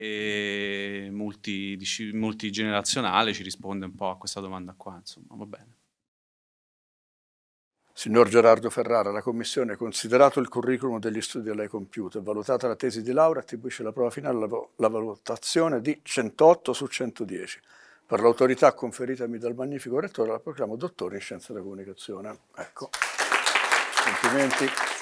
e multigenerazionale ci risponde un po' a questa domanda qua, insomma, va bene. Signor Gerardo Ferrara, la Commissione, considerato il curriculum degli studi a lei compiuto e valutata la tesi di laurea, attribuisce la prova finale la valutazione di 108 su 110. Per l'autorità conferitami dal magnifico rettore la proclamo dottore in scienze della comunicazione. Ecco, complimenti.